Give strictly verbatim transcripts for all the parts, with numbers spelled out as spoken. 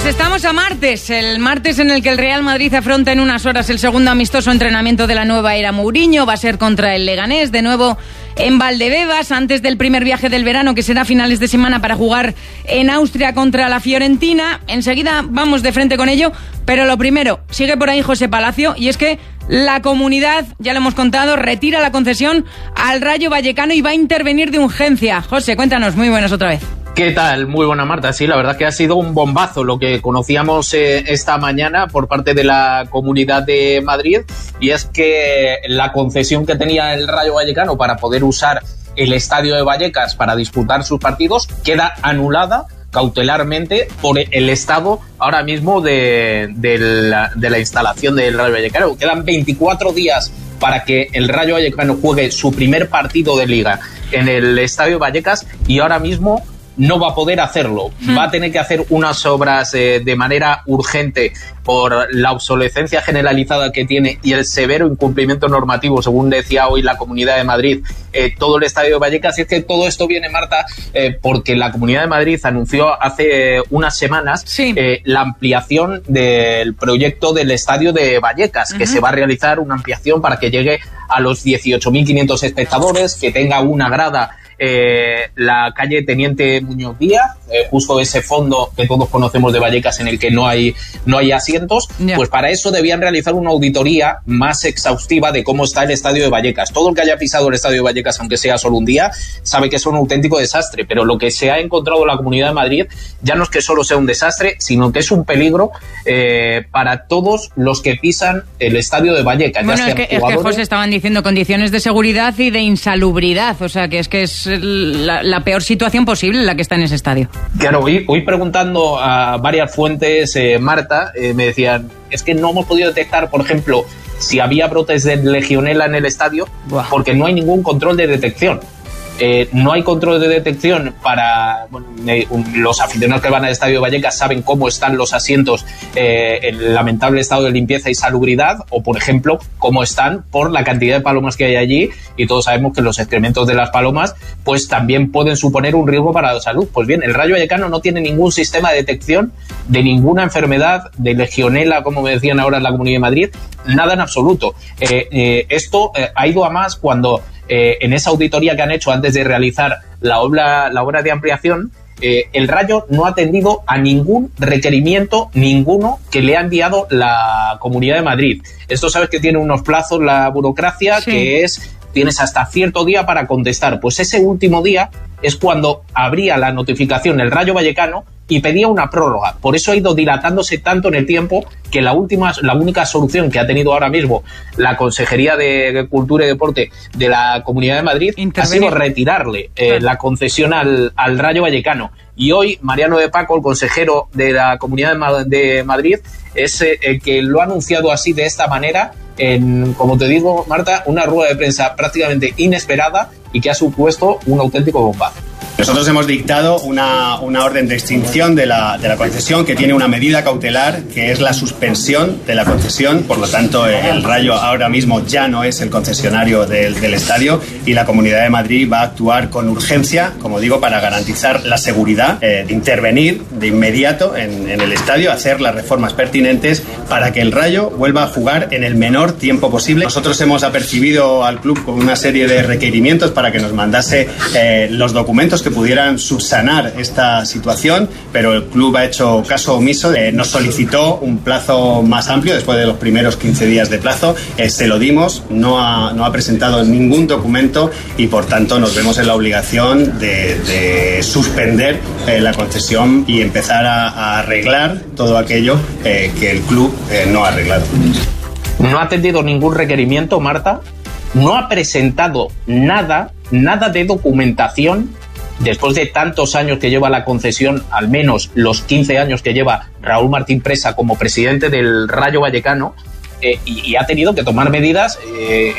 estamos a martes, el martes en el que el Real Madrid afronta en unas horas el segundo amistoso entrenamiento de la nueva era Mourinho. Va a ser contra el Leganés, de nuevo en Valdebebas, antes del primer viaje del verano, que será a finales de semana para jugar en Austria contra la Fiorentina. Enseguida vamos de frente con ello, pero lo primero, sigue por ahí José Palacio, y es que la comunidad, ya lo hemos contado, retira la concesión al Rayo Vallecano y va a intervenir de urgencia. José, cuéntanos, muy buenas otra vez. ¿Qué tal? Muy buena, Marta. Sí, la verdad que ha sido un bombazo lo que conocíamos eh, esta mañana por parte de la Comunidad de Madrid, y es que la concesión que tenía el Rayo Vallecano para poder usar el estadio de Vallecas para disputar sus partidos queda anulada cautelarmente por el estado ahora mismo de, de, la, de la instalación del Rayo Vallecano. Quedan veinticuatro días para que el Rayo Vallecano juegue su primer partido de Liga en el estadio Vallecas, y ahora mismo no va a poder hacerlo. Va a tener que hacer unas obras eh, de manera urgente por la obsolescencia generalizada que tiene y el severo incumplimiento normativo, según decía hoy la Comunidad de Madrid, eh, todo el estadio de Vallecas. Y es que todo esto viene, Marta, eh, porque la Comunidad de Madrid anunció hace unas semanas sí. eh, la ampliación del proyecto del estadio de Vallecas, uh-huh. que se va a realizar una ampliación para que llegue a los dieciocho mil quinientos espectadores, que tenga una grada Eh, la calle Teniente Muñoz Díaz, eh, justo ese fondo que todos conocemos de Vallecas en el que no hay no hay asientos, yeah. Pues para eso debían realizar una auditoría más exhaustiva de cómo está el estadio de Vallecas. Todo el que haya pisado el estadio de Vallecas, aunque sea solo un día, sabe que es un auténtico desastre, pero lo que se ha encontrado en la Comunidad de Madrid ya no es que solo sea un desastre, sino que es un peligro eh, para todos los que pisan el estadio de Vallecas. Bueno, es que, es que, José, estaban diciendo condiciones de seguridad y de insalubridad, o sea que es que es La, la peor situación posible en la que está en ese estadio. Claro, hoy, hoy preguntando a varias fuentes, eh, Marta, eh, me decían, es que no hemos podido detectar, por ejemplo, si había brotes de legionela en el estadio, Buah. porque no hay ningún control de detección. Eh, no hay control de detección para bueno, eh, los aficionados que van al estadio de Vallecas saben cómo están los asientos eh, en el lamentable estado de limpieza y salubridad, o por ejemplo cómo están por la cantidad de palomas que hay allí, y todos sabemos que los excrementos de las palomas pues también pueden suponer un riesgo para la salud. Pues bien, el Rayo Vallecano no tiene ningún sistema de detección de ninguna enfermedad, de legionela, como me decían ahora en la Comunidad de Madrid, nada en absoluto. Eh, eh, esto eh, ha ido a más cuando Eh, en esa auditoría que han hecho antes de realizar la obra, la obra de ampliación, eh, el Rayo no ha atendido a ningún requerimiento, ninguno, que le ha enviado la Comunidad de Madrid. Esto sabes que tiene unos plazos la burocracia, sí. que es, tienes hasta cierto día para contestar. Pues ese último día es cuando abría la notificación el Rayo Vallecano y pedía una prórroga. Por eso ha ido dilatándose tanto en el tiempo que la última, la única solución que ha tenido ahora mismo la Consejería de Cultura y Deporte de la Comunidad de Madrid ha sido retirarle eh, la concesión al, al Rayo Vallecano. Y hoy Mariano de Paco, el consejero de la Comunidad de, Ma- de Madrid, es eh, el que lo ha anunciado así, de esta manera, en, como te digo, Marta, una rueda de prensa prácticamente inesperada y que ha supuesto un auténtico bombazo. Nosotros hemos dictado una, una orden de extinción de la, de la concesión que tiene una medida cautelar, que es la suspensión de la concesión. Por lo tanto, el Rayo ahora mismo ya no es el concesionario del, del estadio, y la Comunidad de Madrid va a actuar con urgencia, como digo, para garantizar la seguridad, eh, de intervenir de inmediato en, en el estadio, hacer las reformas pertinentes para que el Rayo vuelva a jugar en el menor tiempo posible. Nosotros hemos apercibido al club con una serie de requerimientos para que nos mandase eh, los documentos que pudieran subsanar esta situación, pero el club ha hecho caso omiso. Eh, nos solicitó un plazo más amplio después de los primeros quince días de plazo, eh, se lo dimos, no ha, no ha presentado ningún documento, y por tanto nos vemos en la obligación de, de suspender eh, la concesión y empezar a, a arreglar todo aquello eh, que el club eh, no ha arreglado. No ha atendido ningún requerimiento, Marta, no ha presentado nada, nada de documentación. Después de tantos años que lleva la concesión, al menos los quince años que lleva Raúl Martín Presa como presidente del Rayo Vallecano, eh, y, y ha tenido que tomar medidas eh,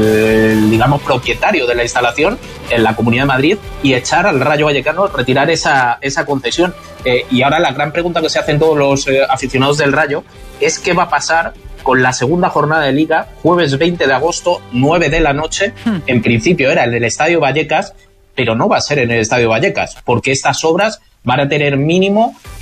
el, digamos, propietario de la instalación en la Comunidad de Madrid, y echar al Rayo Vallecano, retirar esa, esa concesión. Eh, y ahora la gran pregunta que se hacen todos los eh, aficionados del Rayo es qué va a pasar con la segunda jornada de Liga, jueves veinte de agosto, nueve de la noche. Hmm. En principio era en el Estadio Vallecas, pero no va a ser en el Estadio Vallecas, porque estas obras van a tener mínimo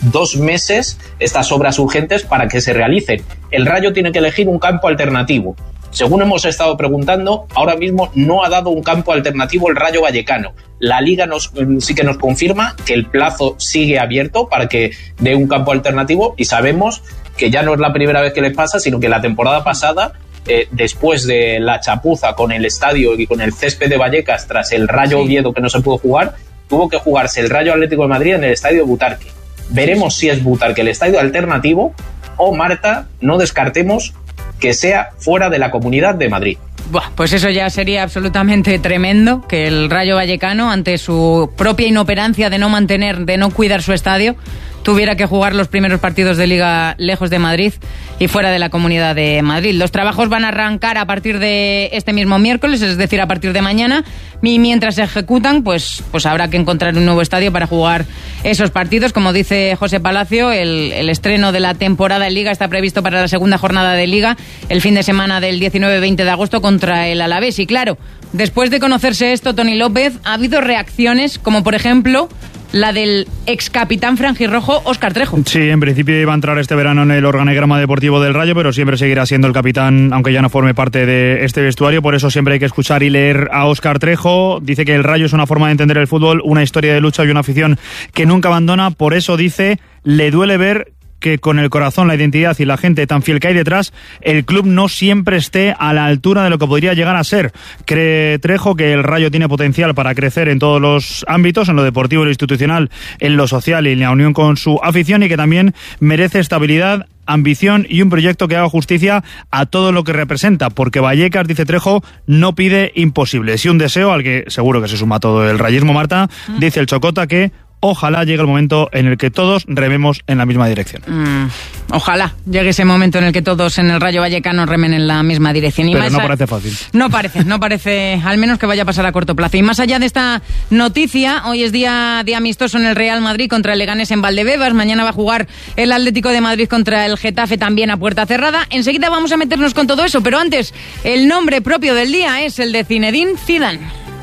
dos meses estas obras urgentes para que se realicen. El Rayo tiene que elegir un campo alternativo. Según hemos estado preguntando, ahora mismo no ha dado un campo alternativo el Rayo Vallecano. La Liga nos, sí que nos confirma que el plazo sigue abierto para que dé un campo alternativo, y sabemos que ya no es la primera vez que les pasa, sino que la temporada pasada, eh, después de la chapuza con el estadio y con el césped de Vallecas tras el Rayo sí. Oviedo, que no se pudo jugar, tuvo que jugarse el Rayo Atlético de Madrid en el estadio Butarque. Veremos si es Butarque el estadio alternativo o, Marta, no descartemos que sea fuera de la Comunidad de Madrid. Buah, pues eso ya sería absolutamente tremendo, que el Rayo Vallecano, ante su propia inoperancia de no mantener, de no cuidar su estadio, tuviera que jugar los primeros partidos de Liga lejos de Madrid y fuera de la Comunidad de Madrid. Los trabajos van a arrancar a partir de este mismo miércoles, es decir, a partir de mañana, y mientras se ejecutan, pues, pues habrá que encontrar un nuevo estadio para jugar esos partidos. Como dice José Palacio, el, el estreno de la temporada en Liga está previsto para la segunda jornada de Liga, el fin de semana del diecinueve veinte de agosto contra el Alavés. Y claro, después de conocerse esto, Toni López, ha habido reacciones como, por ejemplo, la del ex capitán franjirrojo Óscar Trejo. Sí, en principio iba a entrar este verano en el organigrama deportivo del Rayo, pero siempre seguirá siendo el capitán, aunque ya no forme parte de este vestuario. Por eso siempre hay que escuchar y leer a Óscar Trejo. Dice que el Rayo es una forma de entender el fútbol, una historia de lucha y una afición que nunca abandona. Por eso dice, le duele ver que con el corazón, la identidad y la gente tan fiel que hay detrás, el club no siempre esté a la altura de lo que podría llegar a ser. Cree Trejo que el Rayo tiene potencial para crecer en todos los ámbitos, en lo deportivo, en lo institucional, en lo social y en la unión con su afición, y que también merece estabilidad, ambición y un proyecto que haga justicia a todo lo que representa, porque Vallecas, dice Trejo, no pide imposibles, y un deseo al que seguro que se suma todo el rayismo, Marta. Mm. Dice el Chocota que ojalá llegue el momento en el que todos rememos en la misma dirección. Mm, ojalá llegue ese momento en el que todos en el Rayo Vallecano remen en la misma dirección. Y Pero más no a... parece fácil. No parece, no parece, al menos que vaya a pasar a corto plazo. Y más allá de esta noticia, hoy es día de amistoso en el Real Madrid contra el Leganés en Valdebebas. Mañana va a jugar el Atlético de Madrid contra el Getafe, también a puerta cerrada. Enseguida vamos a meternos con todo eso, pero antes, el nombre propio del día es el de Zinedine Zidane.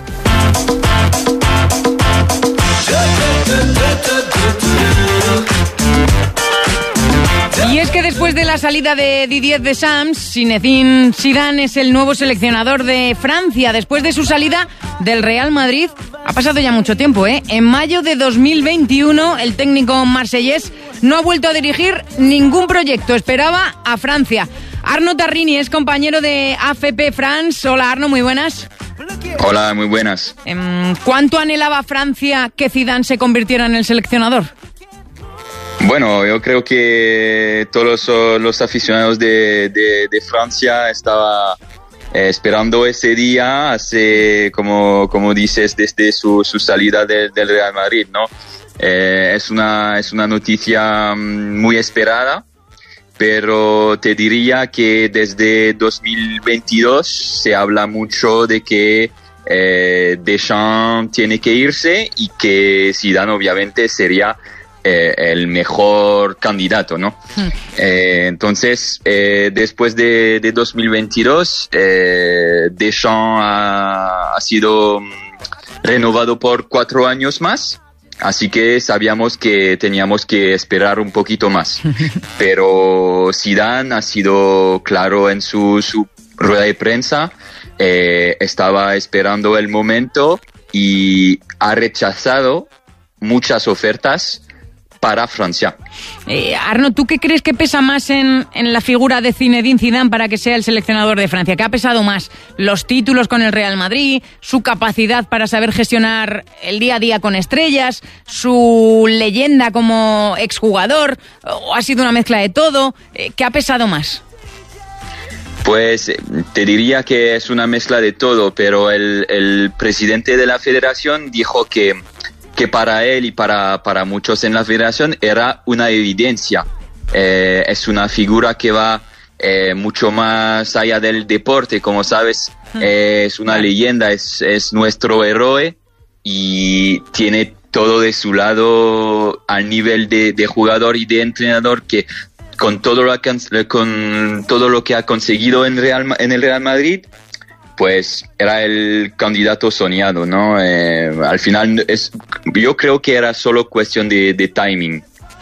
Y es que después de la salida de Didier Deschamps, Zinedine Zidane es el nuevo seleccionador de Francia. Después de su salida del Real Madrid, ha pasado ya mucho tiempo, ¿eh? En mayo de dos mil veintiuno, el técnico marsellés no ha vuelto a dirigir ningún proyecto. Esperaba a Francia. Arnaud Tarrini es compañero de A F P France. Hola, Arnaud, muy buenas. Hola, muy buenas. ¿Cuánto anhelaba Francia que Zidane se convirtiera en el seleccionador? Bueno, yo creo que todos los, los aficionados de, de, de Francia estaban eh, esperando ese día, hace, como, como dices, desde su, su salida de, del Real Madrid, ¿no? Eh, es una, es una noticia muy esperada, pero te diría que desde dos mil veintidós se habla mucho de que eh, Deschamps tiene que irse y que Zidane obviamente sería eh, el mejor candidato, ¿no? Hmm. Eh, entonces, eh, después de, de dos mil veintidós, eh, Deschamps ha, ha sido renovado por cuatro años más. Así que sabíamos que teníamos que esperar un poquito más. Pero Zidane ha sido claro en su, su rueda de prensa. Eh, estaba esperando el momento y ha rechazado muchas ofertas para Francia. Eh, Arnaud, ¿tú qué crees que pesa más en, en la figura de Zinedine Zidane para que sea el seleccionador de Francia? ¿Qué ha pesado más? ¿Los títulos con el Real Madrid? ¿Su capacidad para saber gestionar el día a día con estrellas? ¿Su leyenda como exjugador? ¿O ha sido una mezcla de todo? Eh, ¿Qué ha pesado más? Pues te diría que es una mezcla de todo, pero el, el presidente de la federación dijo que que para él y para, para muchos en la federación era una evidencia. Eh, es una figura que va eh, mucho más allá del deporte, como sabes, eh, es una leyenda, es, es nuestro héroe y tiene todo de su lado al nivel de, de jugador y de entrenador, que con todo lo que, con todo lo que ha conseguido en, Real, en el Real Madrid, pues era el candidato soñado, ¿no? Eh, al final, es, yo creo que era solo cuestión de, de timing.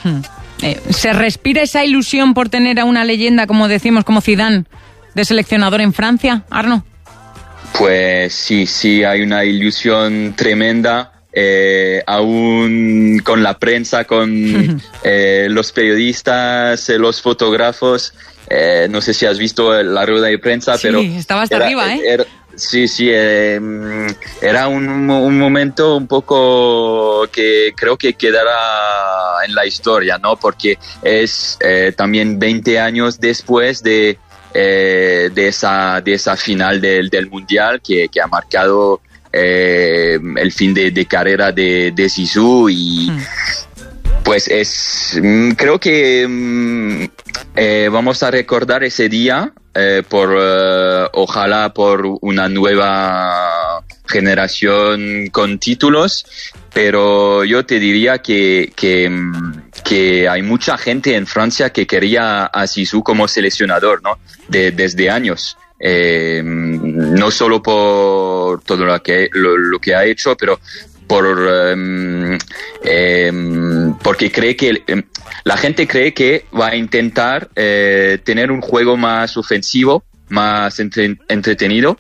Hmm. Eh, ¿Se respira esa ilusión por tener a una leyenda, como decimos, como Zidane, de seleccionador en Francia, Arno? Pues sí, sí, hay una ilusión tremenda. Eh, aún con la prensa, con eh, los periodistas, eh, los fotógrafos. Eh, no sé si has visto la rueda de prensa, sí, pero... estaba hasta era, arriba, ¿eh? Era, sí, sí, eh, era un, un momento un poco que creo que quedará en la historia, ¿no? Porque es eh, también veinte años después de, eh, de, esa, de esa final del, del Mundial que, que ha marcado eh, el fin de, de carrera de, de Zizou y... Hmm. Pues es, creo que eh, vamos a recordar ese día eh, por, eh, ojalá por una nueva generación con títulos, pero yo te diría que, que, que hay mucha gente en Francia que quería a Zizou como seleccionador, ¿no? De, desde años. Eh, no solo por todo lo que, lo, lo que ha hecho, pero por um, eh, porque cree que eh, la gente cree que va a intentar eh, tener un juego más ofensivo, más entre, entretenido,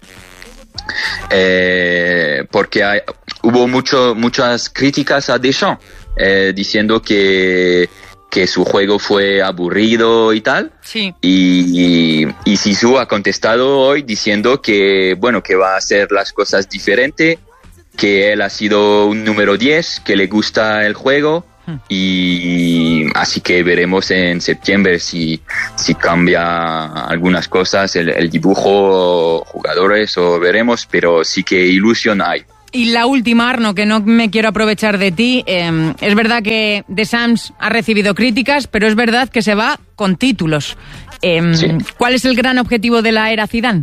eh, porque hay, hubo mucho, muchas críticas a Deschamps eh, diciendo que que su juego fue aburrido y tal. Sí. Y, y, y Zizou ha contestado hoy diciendo que bueno, que va a hacer las cosas diferente, que él ha sido un número diez, que le gusta el juego hmm. y así que veremos en septiembre si, si cambia algunas cosas, el, el dibujo, jugadores o veremos, pero sí que ilusión hay. Y la última, Arno, que no me quiero aprovechar de ti, eh, es verdad que Deschamps ha recibido críticas, pero es verdad que se va con títulos. Eh, sí. ¿Cuál es el gran objetivo de la era Zidane?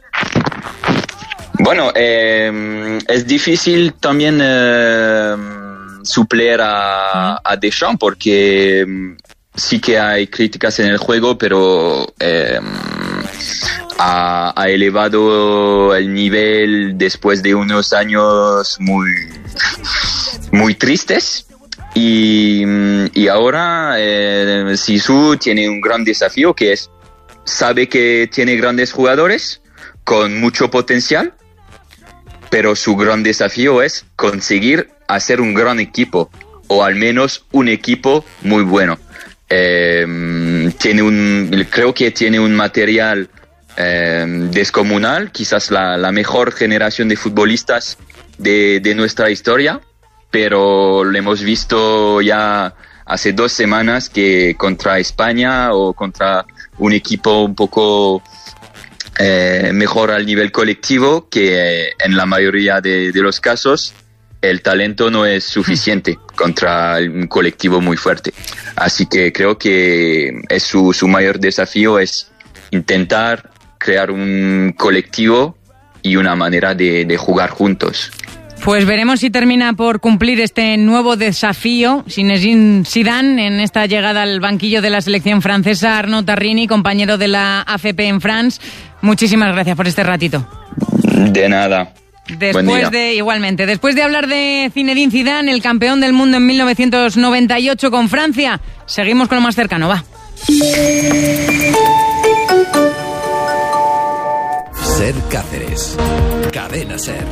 Bueno, eh, es difícil también eh, suplir a, a Deschamps porque sí que hay críticas en el juego, pero eh, ha, ha elevado el nivel después de unos años muy, muy tristes. Y, y ahora eh, Zizou tiene un gran desafío que es, sabe que tiene grandes jugadores con mucho potencial, pero su gran desafío es conseguir hacer un gran equipo, o al menos un equipo muy bueno. Eh, tiene un, creo que tiene un material eh, descomunal, quizás la, la mejor generación de futbolistas de, de nuestra historia, pero lo hemos visto ya hace dos semanas que contra España o contra un equipo un poco eh, mejor al nivel colectivo, que eh, en la mayoría de, de los casos el talento no es suficiente contra un colectivo muy fuerte. Así que creo que es su, su mayor desafío es intentar crear un colectivo y una manera de, de jugar juntos. Pues veremos si termina por cumplir este nuevo desafío Zinedine Zidane en esta llegada al banquillo de la selección francesa. Arnaud Tarrini, compañero de la A F P en France, muchísimas gracias por este ratito. De nada. Después de, igualmente, después de hablar de Zinedine Zidane, el campeón del mundo en mil novecientos noventa y ocho con Francia, seguimos con lo más cercano, va. Ser Cáceres, Cadena Ser.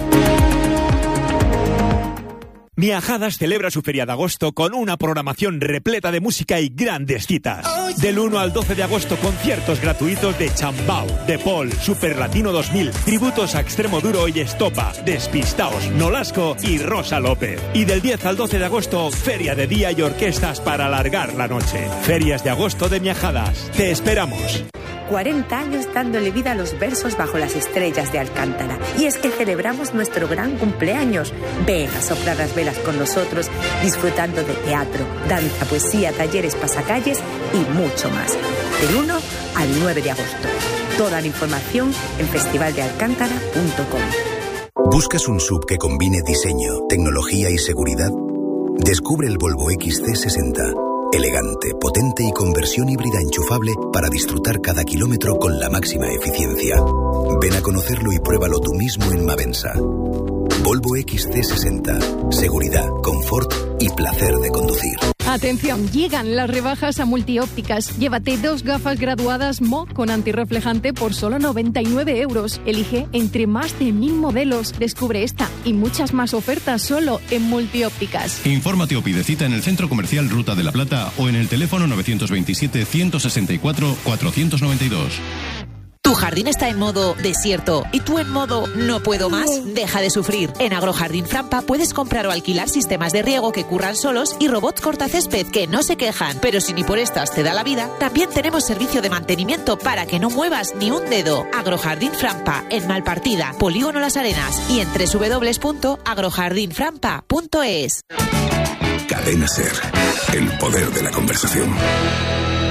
Miajadas celebra su feria de agosto con una programación repleta de música y grandes citas. Del uno al doce de agosto, conciertos gratuitos de Chambao, De Paul, Super Latino dos mil, tributos a Extremo Duro y Estopa, Despistaos, Nolasco y Rosa López. Y del diez al doce de agosto, feria de día y orquestas para alargar la noche. Ferias de agosto de Miajadas. Te esperamos. cuarenta años dándole vida a los versos bajo las estrellas de Alcántara. Y es que celebramos nuestro gran cumpleaños. Ven a soplar las velas con nosotros, disfrutando de teatro, danza, poesía, talleres, pasacalles y mucho más. Del uno al nueve de agosto. Toda la información en festival de alcántara punto com. ¿Buscas un S U V que combine diseño, tecnología y seguridad? Descubre el Volvo X C sesenta. Elegante, potente y con versión híbrida enchufable para disfrutar cada kilómetro con la máxima eficiencia. Ven a conocerlo y pruébalo tú mismo en Mavensa. Volvo X C sesenta. Seguridad, confort y placer de conducir. Atención, llegan las rebajas a Multiópticas. Llévate dos gafas graduadas M O con antirreflejante por solo noventa y nueve euros. Elige entre más de mil modelos. Descubre esta y muchas más ofertas solo en Multiópticas. Infórmate o pide cita en el Centro Comercial Ruta de la Plata o en el teléfono novecientos veintisiete, ciento sesenta y cuatro, cuatrocientos noventa y dos. ¿Tu jardín está en modo desierto y tú en modo no puedo más? Deja de sufrir. En Agrojardín Frampa puedes comprar o alquilar sistemas de riego que curran solos y robots cortacésped que no se quejan. Pero si ni por estas te da la vida, también tenemos servicio de mantenimiento para que no muevas ni un dedo. Agrojardín Frampa, en Malpartida, Polígono Las Arenas y en doble u doble u doble u punto agrojardinframpa punto es. Cadena Ser, el poder de la conversación.